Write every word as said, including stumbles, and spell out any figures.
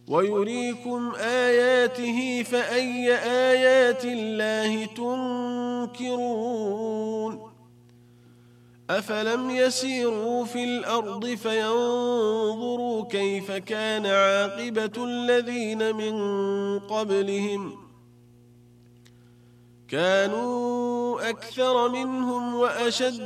ويريكم آياته فأي آيات الله تنكرون أفلم يسيروا في الأرض فينظروا كيف كان عاقبة الذين من قبلهم كانوا أكثر منهم وأشد